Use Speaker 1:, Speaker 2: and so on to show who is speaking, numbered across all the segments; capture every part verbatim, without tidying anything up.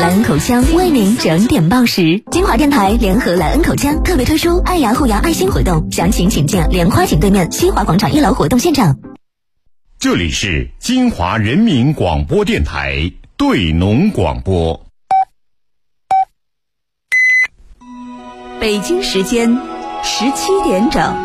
Speaker 1: 莱恩口腔为您整点报时。金华电台联合莱恩口腔特别推出爱牙护牙爱心活动，详情请见莲花井对面新华广场一楼活动现场。
Speaker 2: 这里是金华人民广播电台对农广播。
Speaker 1: 北京时间十七点整。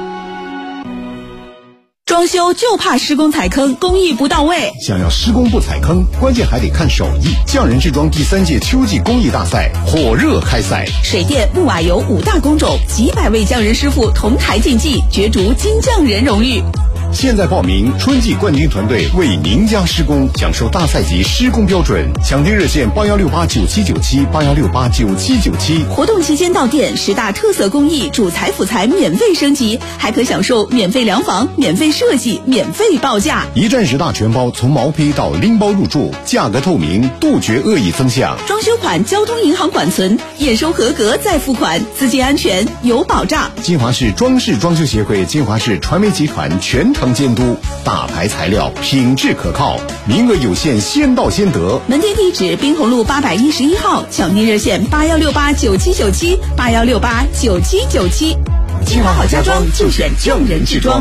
Speaker 3: 装修就怕施工踩坑，工艺不到位。
Speaker 2: 想要施工不踩坑，关键还得看手艺。匠人制装第三届秋季工艺大赛火热开赛，
Speaker 3: 水电木瓦油五大工种，几百位匠人师傅同台竞技，角逐金匠人荣誉。
Speaker 2: 现在报名，春季冠军团队为您家施工，享受大赛级施工标准。抢订热线八幺六八九七九七八幺六八九七九七。
Speaker 3: 活动期间到店，十大特色工艺主材辅材免费升级，还可享受免费量房、免费设计、免费报价。
Speaker 2: 一站式大全包，从毛坯到拎包入住，价格透明，杜绝恶意增项。
Speaker 3: 装修款交通银行管存，验收合格再付款，资金安全有保障。
Speaker 2: 金华市装饰装修协会、金华市传媒集团全程监督，大牌材料，品质可靠，名额有限，先到先得。
Speaker 3: 门店地址：滨红路八百一十一号，抢订热线八幺六八九七九七八幺六八九七九七。金华好家装就选匠人制装。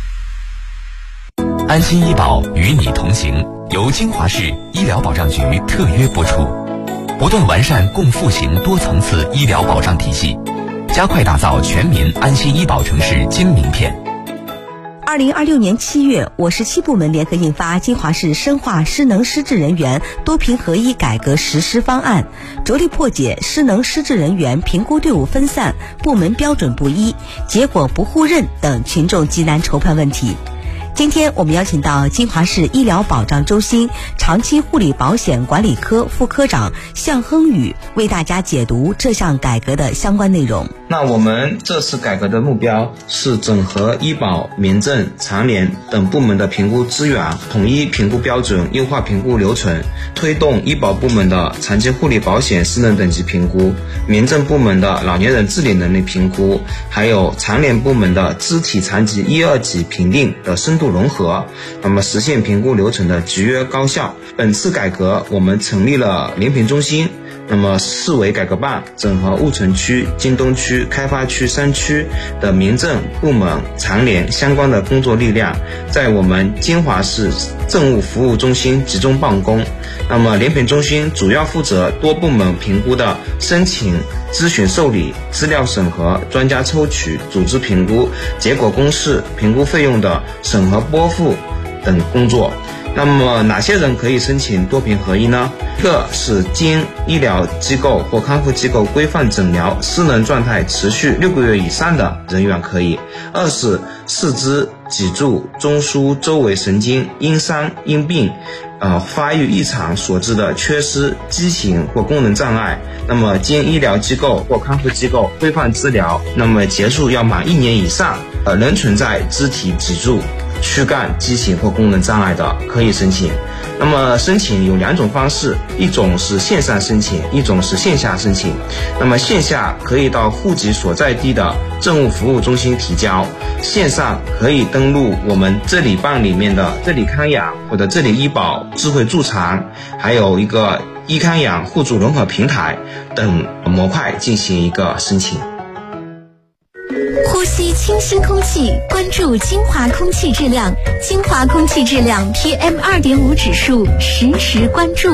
Speaker 4: 安心医保与你同行，由金华市医疗保障局特约播出，不断完善共复型多层次医疗保障体系，加快打造全民安心医保城市金名片。
Speaker 5: 二零二六年七月，我市七部门联合印发《金华市深化失能失智人员多评合一改革实施方案》，着力破解失能失智人员评估队伍分散、部门标准不一、结果不互认等群众急难筹判问题。今天我们邀请到金华市医疗保障中心长期护理保险管理科副科长向亨宇为大家解读这项改革的相关内容。
Speaker 6: 那我们这次改革的目标是整合医保、民政、残联等部门的评估资源，统一评估标准，优化评估流程，推动医保部门的长期护理保险失能等级评估，民政部门的老年人自理能力评估，还有残联部门的肢体残疾一二级评定的深度融合，那么实现评估流程的集约高效。本次改革我们成立了联评中心，那么市委改革办整合婺城区、京东区、开发区三区的民政部门、残联相关的工作力量，在我们金华市政务服务中心集中办公。那么联评中心主要负责多部门评估的申请、咨询受理、资料审核、专家抽取、组织评估、结果公示、评估费用的审核拨付等工作。那么哪些人可以申请多评合一呢？一个是经医疗机构或康复机构规范诊疗失能状态持续六个月以上的人员可以；二是四肢、脊柱、中枢周围神经因伤因病呃，发育异常所致的缺失、畸形或功能障碍，那么经医疗机构或康复机构规范治疗，那么结束要满一年以上，呃，仍存在肢体、脊柱、躯干畸形或功能障碍的，可以申请。那么申请有两种方式，一种是线上申请，一种是线下申请。那么线下可以到户籍所在地的政务服务中心提交，线上可以登录我们这里办里面的这里康养或者这里医保智慧助残，还有一个医康养互助融合平台等模块进行一个申请。
Speaker 1: 呼吸清新空气，关注金华空气质量。金华空气质量 P M 二点五 指数实时关注。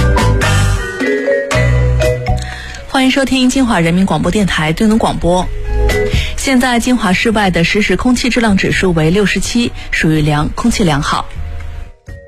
Speaker 3: 欢迎收听金华人民广播电台对农广播。现在金华市外的实时空气质量指数为六十七，属于良，空气良好。